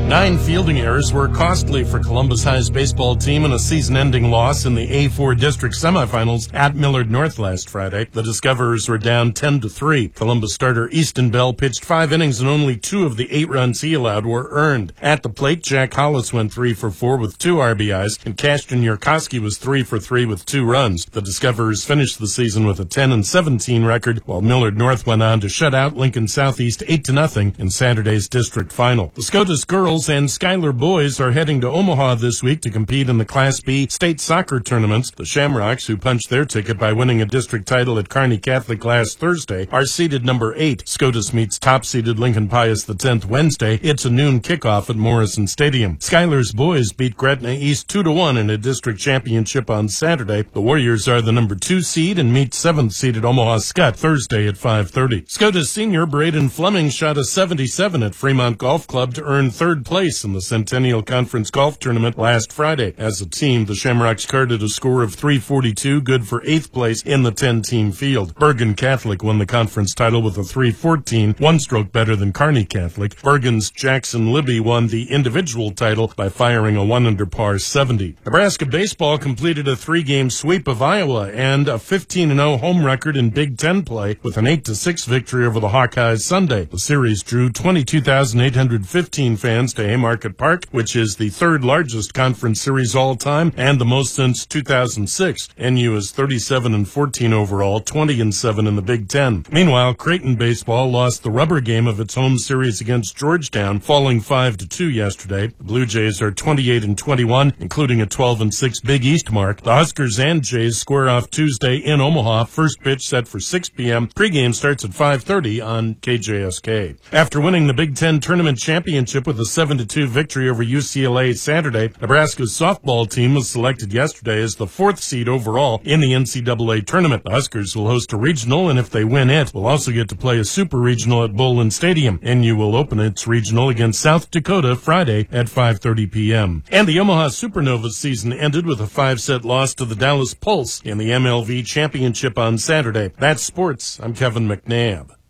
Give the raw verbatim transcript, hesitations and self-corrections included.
Nine fielding errors were costly for Columbus High's baseball team in a season-ending loss in the A four district semifinals at Millard North last Friday. The Discoverers were down ten to three. Columbus starter Easton Bell pitched five innings and only two of the eight runs he allowed were earned. At the plate, Jack Hollis went three for four with two R B Is, and Cashton Yurkowski was three for three with two runs. The Discoverers finished the season with a ten and seventeen record, while Millard North went on to shut out Lincoln Southeast eight to nothing in Saturday's district final. The SCOTUS girls and Schuyler boys are heading to Omaha this week to compete in the Class B state soccer tournaments. The Shamrocks, who punched their ticket by winning a district title at Kearney Catholic last Thursday, are seeded number eight. SCOTUS meets top-seeded Lincoln Pius X Wednesday. It's a noon kickoff at Morrison Stadium. Schuyler's boys beat Gretna East two to one in a district championship on Saturday. The Warriors are the number two seed and meet seventh-seeded Omaha Scott Thursday at five thirty. SCOTUS senior Braden Fleming shot a seventy-seven at Fremont Golf Club to earn third place in the Centennial Conference Golf Tournament last Friday. As a team, the Shamrocks carded a score of three forty-two, good for eighth place in the ten-team field. Bergen Catholic won the conference title with a three fourteen, one stroke better than Kearney Catholic. Bergen's Jackson Libby won the individual title by firing a one under par seventy. Nebraska baseball completed a three-game sweep of Iowa and a fifteen and oh home record in Big Ten play with an eight to six victory over the Hawkeyes Sunday. The series drew twenty-two thousand eight hundred fifteen fans to Haymarket Park, which is the third largest conference series all time and the most since two thousand six. N U is thirty-seven and fourteen overall, twenty and seven in the Big Ten. Meanwhile, Creighton baseball lost the rubber game of its home series against Georgetown, falling five to two yesterday. The Blue Jays are twenty-eight and twenty-one, including a twelve and six Big East mark. The Huskers and Jays square off Tuesday in Omaha. First pitch set for six p.m. Pregame starts at five thirty on K J S K. After winning the Big Ten Tournament Championship with a seven to two victory over U C L A Saturday, Nebraska's softball team was selected yesterday as the fourth seed overall in the N C double A tournament. The Huskers will host a regional, and if they win it, will also get to play a super regional at Bowlin Stadium. N U will open its regional against South Dakota Friday at five thirty p.m. And the Omaha Supernovas season ended with a five-set loss to the Dallas Pulse in the M L V Championship on Saturday. That's sports. I'm Kevin McNabb.